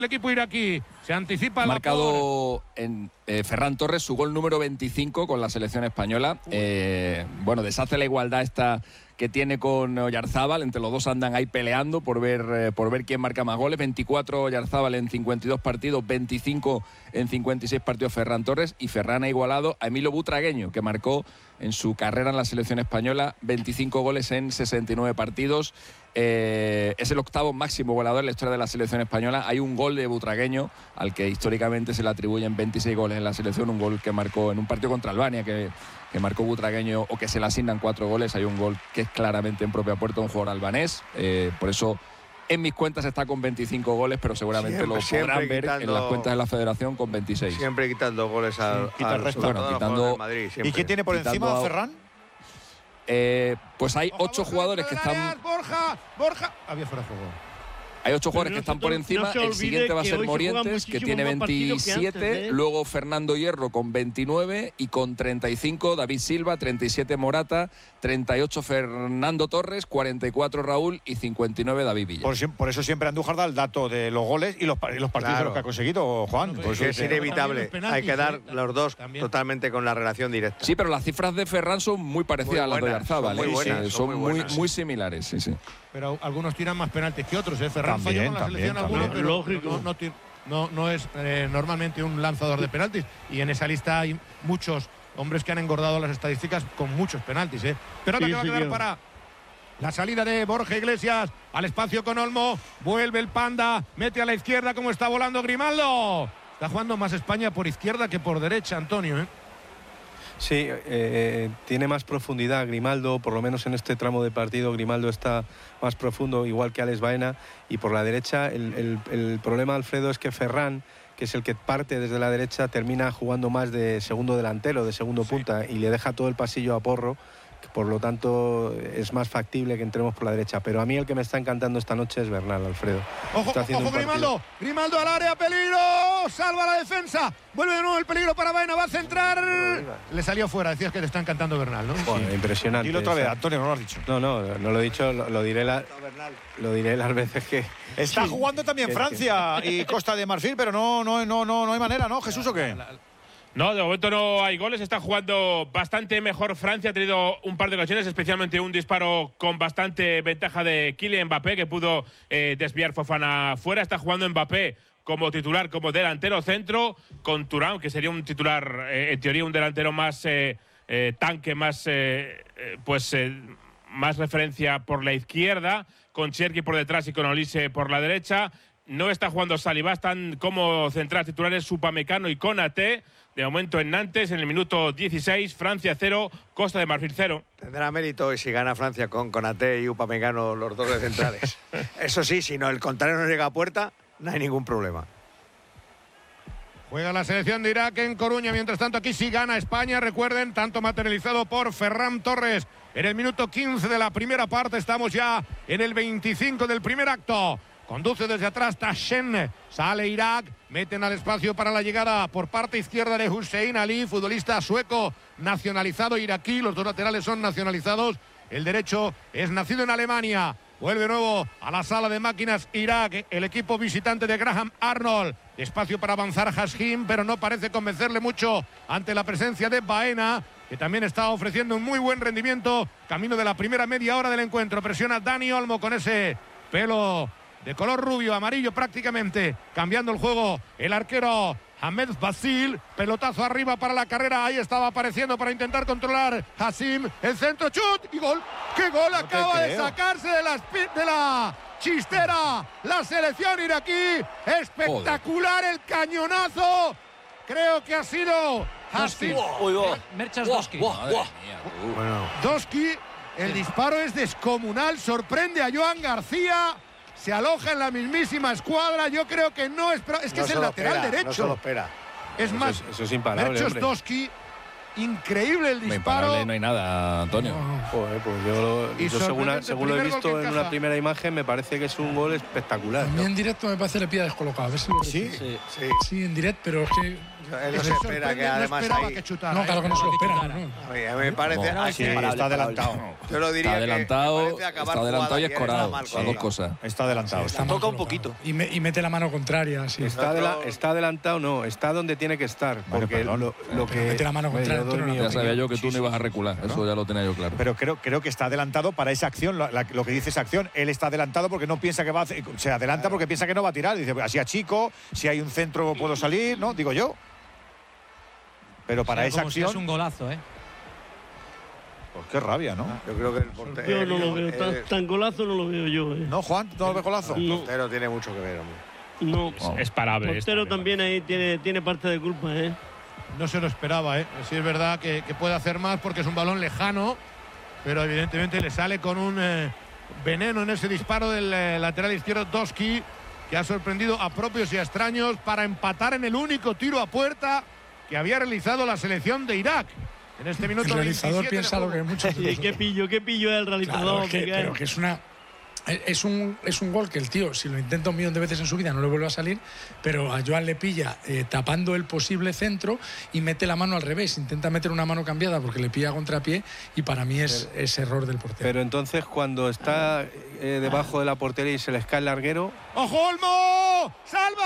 el equipo iraquí. Se anticipa Ha la marcado en Ferran Torres su gol número 25 con la selección española. Bueno, deshace la igualdad esta que tiene con Oyarzábal. Entre los dos andan ahí peleando por ver quién marca más goles. 24 Oyarzábal en 52 partidos, 25 en 56 partidos Ferran Torres. Y Ferran ha igualado a Emilio Butragueño, que marcó en su carrera en la selección española 25 goles en 69 partidos. Es el octavo máximo goleador en la historia de la selección española. Hay un gol de Butragueño al que históricamente se le atribuyen 26 goles en la selección, un gol que marcó en un partido contra Albania que marcó Butragueño, o que se le asignan 4 goles. Hay un gol que es claramente en propia puerta, un jugador albanés. Por eso en mis cuentas está con 25 goles, pero seguramente lo podrán ver en las cuentas de la federación con 26. Siempre quitando goles al resto. Bueno, quitando Madrid, ¿Y quién tiene por encima a Ferran? Pues hay 8 jugadores que están... Borja. Había fuera de juego. Hay 8 jugadores que están por encima. El siguiente va a ser Morientes, que tiene 27. Luego Fernando Hierro con 29. Y con 35 David Silva, 37 Morata, 38 Fernando Torres, 44 Raúl y 59 David Villa. Por eso siempre Andújar da el dato de los goles y los partidos de los que ha conseguido, Juan. Pues es inevitable. Hay que dar los dos totalmente con la relación directa. Sí, pero las cifras de Ferran son muy parecidas a las de Oyarzábal. Son muy similares. Sí. Pero algunos tiran más penaltis que otros. Ferran falló con la selección algunos, pero lógico. No es normalmente un lanzador de penaltis. Y en esa lista hay muchos hombres que han engordado las estadísticas con muchos penaltis. Pero ahora que va a quedar para la salida de Borja Iglesias al espacio con Olmo. Vuelve el Panda, mete a la izquierda como está volando Grimaldo. Está jugando más España por izquierda que por derecha, Antonio. Sí, tiene más profundidad Grimaldo, por lo menos en este tramo de partido Grimaldo está más profundo, igual que Alex Baena. Y por la derecha el problema, Alfredo, es que Ferran, que es el que parte desde la derecha, termina jugando más de segundo delantero, de segundo punta, y le deja todo el pasillo a Porro. Por lo tanto, es más factible que entremos por la derecha. Pero a mí el que me está encantando esta noche es Bernal, Alfredo. Ojo, Grimaldo. Grimaldo al área, peligro. Salva la defensa. Vuelve de nuevo el peligro para Baena. Va a centrar. Le salió fuera. Decías que te está encantando Bernal, ¿no? Bueno, sí. Impresionante. Dilo otra vez, Antonio, no lo has dicho. No lo he dicho. Lo diré las veces que... Está jugando también Francia y Costa de Marfil, pero no hay manera, ¿no, Jesús, o qué? No, de momento no hay goles. Está jugando bastante mejor Francia. Ha tenido un par de ocasiones, especialmente un disparo con bastante ventaja de Kylian Mbappé, que pudo desviar Fofana fuera. Está jugando Mbappé como titular, como delantero centro, con Thuram, que sería un titular, en teoría, un delantero más tanque, más más referencia por la izquierda, con Cherki por detrás y con Olise por la derecha. No está jugando Saliba, están como centrales titulares Upamecano y Konaté. De momento en Nantes, en el minuto 16, Francia 0, Costa de Marfil 0. Tendrá mérito si gana Francia con Konaté y Upamecano, los dos de centrales. Eso sí, si no, el contrario no llega a puerta, no hay ningún problema. Juega la selección de Irak en Coruña. Mientras tanto, aquí sí gana España. Recuerden, tanto materializado por Ferran Torres. En el minuto 15 de la primera parte, estamos ya en el 25 del primer acto. Conduce desde atrás Tashen, sale Irak, meten al espacio para la llegada por parte izquierda de Hussein Ali, futbolista sueco nacionalizado iraquí. Los dos laterales son nacionalizados. El derecho es nacido en Alemania. Vuelve de nuevo a la sala de máquinas Irak, el equipo visitante de Graham Arnold. Espacio para avanzar Hashim, pero no parece convencerle mucho ante la presencia de Baena, que también está ofreciendo un muy buen rendimiento. Camino de la primera media hora del encuentro. Presiona Dani Olmo con ese pelo de color rubio, amarillo prácticamente, cambiando el juego el arquero Ahmed Basil. Pelotazo arriba para la carrera, ahí estaba apareciendo para intentar controlar Hashim, el centro, chut y gol. ¡Qué gol! Acaba de sacarse de la chistera la selección iraquí. Espectacular el cañonazo. Creo que ha sido Hashim. Merchas Doski. Doski, el disparo es descomunal, sorprende a Joan García. Se aloja en la mismísima escuadra. Yo creo que no es que no es el lateral derecho. No se lo espera. Es más, eso es imparable. Merchos-Doski, increíble el disparo. Imparable no hay nada, Antonio. Joder, pues yo según lo he visto en una primera imagen, me parece que es un gol espectacular. A mí en directo me parece que le pilla descolocado. A ver si lo ¿Sí? Sí, en directo, pero es que Él no se espera que además ahí... que chutara. No, claro que no se lo espera. No. A mí me parece... No, sí, está adelantado. Yo lo diría Está adelantado, que está adelantado y escorado. Las dos cosas. Está adelantado. Está mal Toca un colocado. poquito. Y mete la mano contraria. Sí. Está adelantado, no, está donde tiene que estar. Porque perdón. lo que. Mete la mano contraria, Antonio, no. Ya sabía yo que tú no ibas a recular. Eso ya lo tenía yo claro. Pero creo que está adelantado para esa acción, lo que dice esa acción. Él está adelantado porque no piensa que va a hacer, se adelanta porque piensa que no va a tirar. Dice, así a chico, si hay un centro puedo salir, ¿no? Digo yo. Pero para esa acción. Si es un golazo, ¿eh? Pues qué rabia, ¿no? Yo creo que el portero... Yo no lo veo, tan golazo no lo veo yo. ¿No, Juan? ¿No lo ves golazo? El portero tiene mucho que ver, hombre. No. Es parable. El portero también ahí tiene parte de culpa, ¿eh? No se lo esperaba, ¿eh? Sí es verdad que puede hacer más porque es un balón lejano, pero evidentemente le sale con un veneno en ese disparo del lateral izquierdo Doski, que ha sorprendido a propios y a extraños para empatar en el único tiro a puerta que había realizado la selección de Irak. En este minuto El realizador piensa lo que muchos de ¿Qué pillo es el realizador? Claro, pero que es un gol que el tío, si lo intenta un millón de veces en su vida, no le vuelve a salir, pero a Joan le pilla tapando el posible centro y mete la mano al revés, intenta meter una mano cambiada porque le pilla a contrapié y para mí es error del portero. Pero entonces cuando está debajo de la portería y se les cae el larguero... ¡Ojo, Olmo! ¡Salva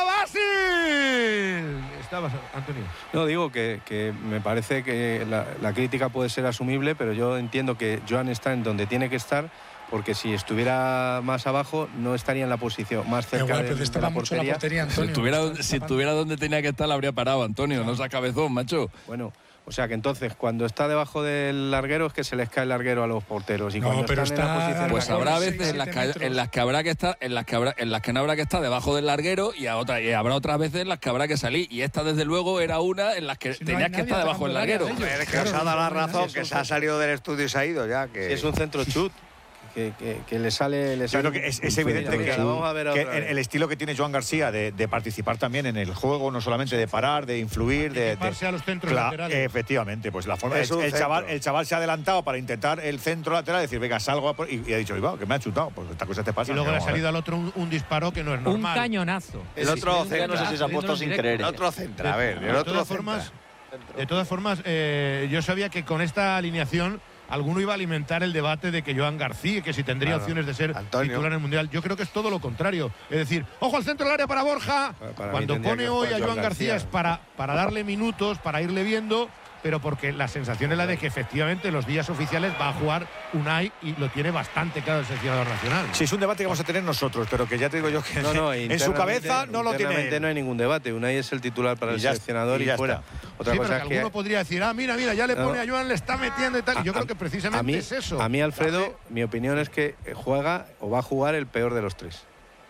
Basil! Estabas, Antonio. No, digo que me parece que la crítica puede ser asumible, pero yo entiendo que Joan está en donde tiene que estar, porque si estuviera más abajo no estaría en la posición más cerca de la portería. Si estuviera donde tenía que estar, la habría parado, Antonio. No sea cabezón, macho. Bueno, o sea que entonces cuando está debajo del larguero es que se les cae el larguero a los porteros. Y cuando pero están en la posición, pues habrá veces en las que habrá que estar, en las que no habrá que estar debajo del larguero y habrá otras veces en las que habrá que salir. Y esta desde luego era una en las que tenías que estar debajo del larguero. Es que os ha dado la razón, que se ha salido del estudio y se ha ido ya. Que... es un centro chut. Que le sale. Yo creo que es evidente que el estilo que tiene Joan García de participar también en el juego, no solamente de parar, de influir, de a los centros laterales. Efectivamente, pues la forma. El chaval se ha adelantado para intentar el centro lateral, decir, venga, salgo y ha dicho, que me ha chutado, pues esta cosa te pasa. Y luego le ha salido al otro un disparo que no es normal. Un cañonazo. El otro centra. No sé si se ha puesto sin querer. El otro centra, a ver. De todas formas, yo sabía que con esta alineación alguno iba a alimentar el debate de que Joan García, que si tendría opciones de ser titular en el Mundial. Yo creo que es todo lo contrario. Es decir, ojo al centro del área para Borja. Cuando pone hoy a Joan García es para darle minutos, para irle viendo, pero porque la sensación es la de que efectivamente los días oficiales va a jugar Unai y lo tiene bastante claro el seleccionador nacional. Sí, es un debate que vamos a tener nosotros, pero que ya te digo yo que en su cabeza no lo tiene. No hay ningún debate. Unai es el titular para el seleccionador y fuera. Otra cosa es que alguno podría decir, mira, ya le pone a Joan, le está metiendo y tal. Yo creo que precisamente es eso. A mí, Alfredo, mi opinión es que juega o va a jugar el peor de los tres.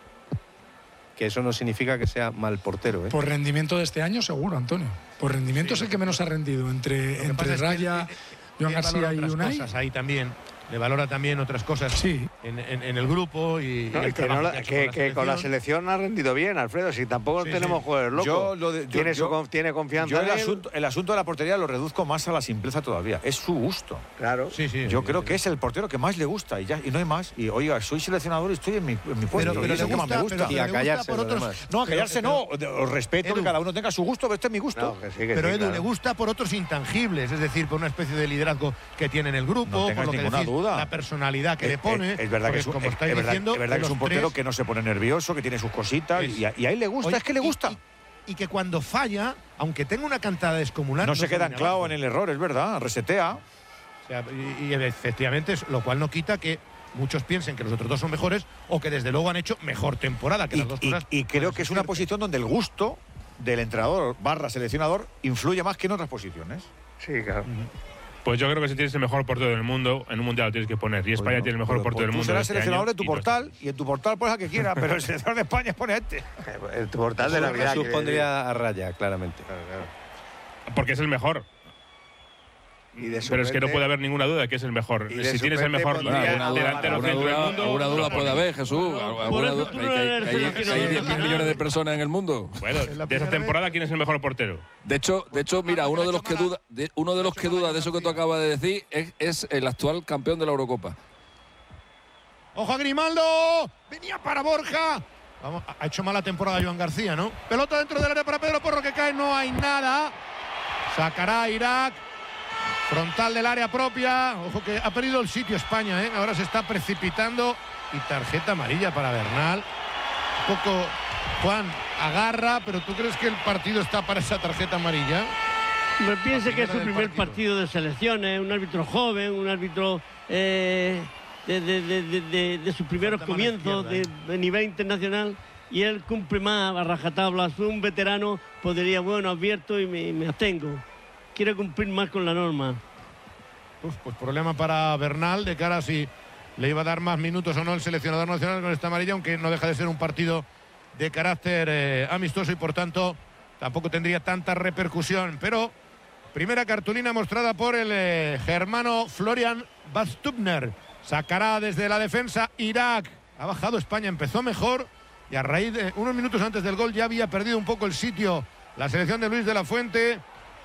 Que eso no significa que sea mal portero. Por rendimiento de este año, seguro, Antonio. Por rendimiento es el que menos ha rendido. Entre Raya, Joan García y Unai. Ahí también. Le valora también otras cosas en el grupo y que con la selección ha rendido bien, Alfredo. Si tampoco tenemos jugadores locos. Tiene confianza. El asunto de la portería lo reduzco más a la simpleza todavía. Es su gusto. Claro. Yo creo que es el portero que más le gusta y no hay más. Y oiga, soy seleccionador y estoy en mi puesto. Pero es lo que más me gusta. Y a callarse. No, a callarse no. Os respeto que cada uno tenga su gusto, pero este es mi gusto. Pero Edu, le gusta por otros intangibles, es decir, por una especie de liderazgo que tiene en el grupo, por lo que decís, la personalidad que le pone. Es verdad que es un portero que no se pone nervioso, que tiene sus cositas y a él le gusta, es que le gusta. Y que cuando falla, aunque tenga una cantada descomunal, no se queda anclado en el error, es verdad, resetea. O sea, y efectivamente, lo cual no quita que muchos piensen que los otros dos son mejores o que desde luego han hecho mejor temporada que las dos cosas. Y creo que es una posición donde el gusto del entrenador / seleccionador influye más que en otras posiciones. Sí, claro. Pues yo creo que si tienes el mejor portero del mundo, en un mundial lo tienes que poner. Y España tiene el mejor portero del mundo. Tú serás seleccionador de tu portal y en tu portal pones a que quieras, pero el seleccionador de España pone a este. En tu portal de Navidad. Jesús pondría a Raya, claramente. Claro. Porque es el mejor. Pero es que no puede haber ninguna duda de que es el mejor. Si tienes el mejor delantero centro del mundo. Alguna duda puede haber, Jesús. Hay 10.000 millones de personas en el mundo. Bueno, de esa temporada, ¿quién es el mejor portero? De hecho, mira, uno de los que duda de eso que tú acabas de decir es el actual campeón de la Eurocopa. ¡Ojo a Grimaldo! ¡Venía para Borja! Vamos, ha hecho mala temporada Joan García, ¿no? Pelota dentro del área para Pedro Porro, que cae, no hay nada. Sacará Irak. Frontal del área propia. Ojo que ha perdido el sitio España, ¿eh? Ahora se está precipitando. Y tarjeta amarilla para Bernal. Un poco, Juan, agarra, pero ¿tú crees que el partido está para esa tarjeta amarilla? Me piensa que es su primer partido de selecciones, un árbitro joven, un árbitro de sus primeros comienzos de nivel internacional, y él cumple más a rajatabla. Es un veterano, podría, bueno, advierto y me abstengo. Quiere cumplir más con la norma. Pues problema para Bernal de cara a si le iba a dar más minutos o no el seleccionador nacional con esta amarilla, aunque no deja de ser un partido de carácter amistoso y por tanto tampoco tendría tanta repercusión. Pero primera cartulina mostrada por el germano Florian Bastubner. Sacará desde la defensa Irak. Ha bajado España, empezó mejor y a raíz de unos minutos antes del gol ya había perdido un poco el sitio la selección de Luis de la Fuente,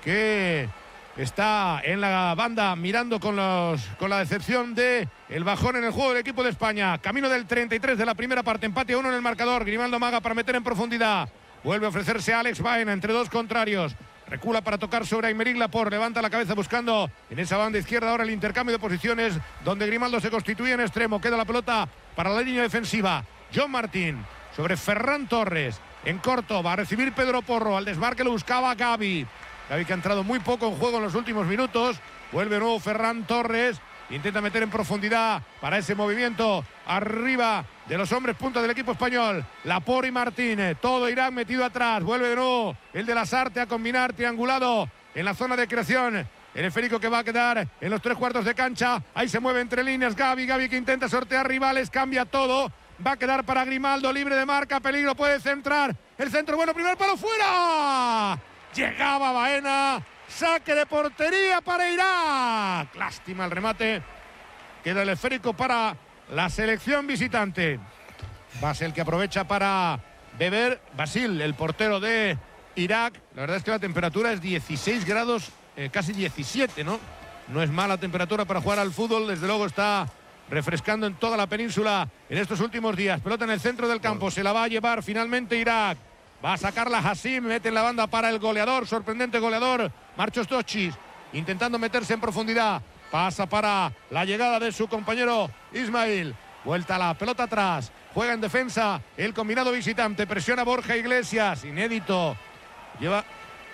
que está en la banda mirando con la decepción de el bajón en el juego del equipo de España. Camino del 33 de la primera parte, empate a 1 en el marcador. Grimaldo amaga para meter en profundidad. Vuelve a ofrecerse a Alex Baena entre dos contrarios. Recula para tocar sobre Aymeric Laporte. Levanta la cabeza buscando en esa banda izquierda ahora el intercambio de posiciones donde Grimaldo se constituye en extremo. Queda la pelota para la línea defensiva. John Martín sobre Ferran Torres. En corto va a recibir Pedro Porro. Al desmarque lo buscaba Gavi. Gavi que ha entrado muy poco en juego en los últimos minutos. Vuelve de nuevo Ferran Torres. Intenta meter en profundidad para ese movimiento arriba de los hombres punta del equipo español. Laporte y Martínez. Todo Irak metido atrás. Vuelve de nuevo el de Lasarte a combinar triangulado en la zona de creación. El esférico que va a quedar en los 3/4 de cancha. Ahí se mueve entre líneas Gavi. Gavi que intenta sortear rivales. Cambia todo. Va a quedar para Grimaldo. Libre de marca. Peligro. Puede centrar. El centro bueno. Primer palo fuera. Llegaba Baena. Saque de portería para Irak. Lástima el remate. Queda el esférico para la selección visitante. Basel que aprovecha para beber. Basil, el portero de Irak. La verdad es que la temperatura es 16 grados, casi 17, ¿no? No es mala temperatura para jugar al fútbol. Desde luego está refrescando en toda la península en estos últimos días. Pelota en el centro del campo. Se la va a llevar finalmente Irak. Va a sacarla Hassim, mete en la banda para el goleador, sorprendente goleador, Marcos Stoichkov, intentando meterse en profundidad. Pasa para la llegada de su compañero Ismail. Vuelta la pelota atrás, juega en defensa el combinado visitante, presiona Borja Iglesias, inédito. Lleva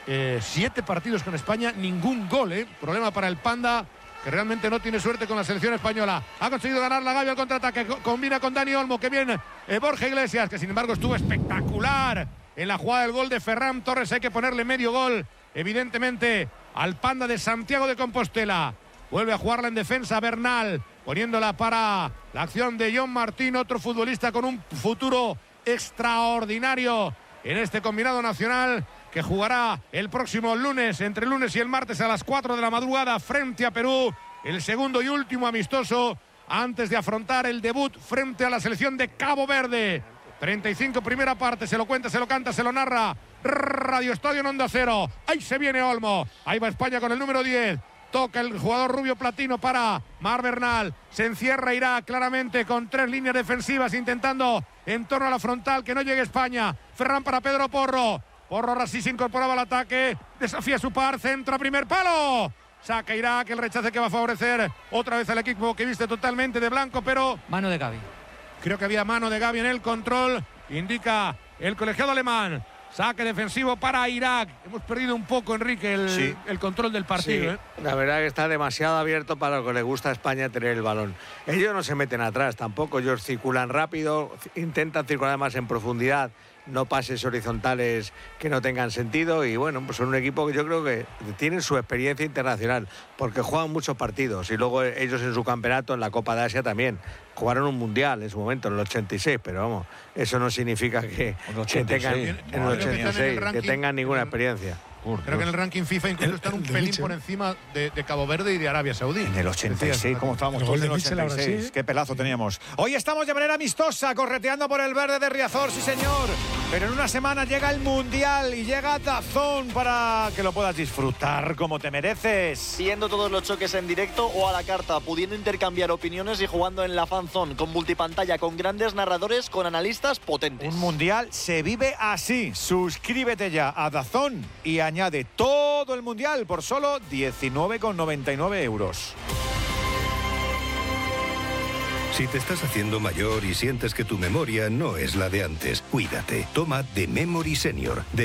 7 partidos con España, ningún gol, problema para el Panda, que realmente no tiene suerte con la selección española. Ha conseguido ganar la Gavi al contraataque, combina con Dani Olmo, que viene Borja Iglesias, que sin embargo estuvo espectacular en la jugada del gol de Ferran Torres. Hay que ponerle medio gol, evidentemente, al Panda de Santiago de Compostela. Vuelve a jugarla en defensa Bernal, poniéndola para la acción de John Martín, otro futbolista con un futuro extraordinario en este combinado nacional, que jugará el próximo lunes, entre el lunes y el martes a las 4 de la madrugada frente a Perú. El segundo y último amistoso antes de afrontar el debut frente a la selección de Cabo Verde. 35 primera parte, se lo cuenta, se lo canta, se lo narra Radio Estadio en Onda Cero. Ahí se viene Olmo, ahí va España con el número 10. Toca el jugador rubio platino para Mar Bernal. Se encierra Irak claramente con 3 líneas defensivas intentando en torno a la frontal que no llegue España. Ferran para Pedro Porro. Porro ahora sí se incorporaba al ataque. Desafía a su par, centra, primer palo. Saca Irak, el rechace que va a favorecer otra vez al equipo que viste totalmente de blanco, pero mano de Gavi. Creo que había mano de Gavi en el control. Indica el colegiado alemán. Saque defensivo para Irak. Hemos perdido un poco, Enrique, el control del partido. Sí. La verdad que está demasiado abierto para lo que le gusta a España tener el balón. Ellos no se meten atrás tampoco. Ellos circulan rápido, intentan circular más en profundidad. No pases horizontales que no tengan sentido. Y bueno, pues son un equipo que yo creo que tienen su experiencia internacional, porque juegan muchos partidos. Y luego ellos en su campeonato, en la Copa de Asia también. Jugaron un mundial en su momento, en el 86, pero vamos, eso no significa que tengan ninguna experiencia. Creo que en el ranking FIFA incluso están un pelín por encima de Cabo Verde y de Arabia Saudí. En el 86, ¿cómo estábamos todos en el 86? Qué pelazo teníamos. Hoy estamos de manera amistosa, correteando por el verde de Riazor, sí señor. Pero en una semana llega el Mundial y llega DAZN para que lo puedas disfrutar como te mereces. Viendo todos los choques en directo o a la carta, pudiendo intercambiar opiniones y jugando en la Fan Zone, con multipantalla, con grandes narradores, con analistas potentes. Un Mundial se vive así. Suscríbete ya a DAZN y añade todo el Mundial por solo 19,99 euros. Si te estás haciendo mayor y sientes que tu memoria no es la de antes, cuídate. Toma The Memory Senior.